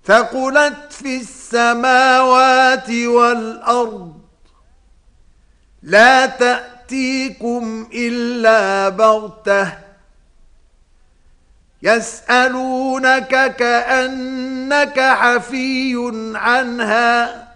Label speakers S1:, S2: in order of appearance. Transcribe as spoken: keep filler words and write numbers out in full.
S1: ثقلت في السماوات والأرض لا تأتيكم إلا بغتة يسألونك كأنك حفي عنها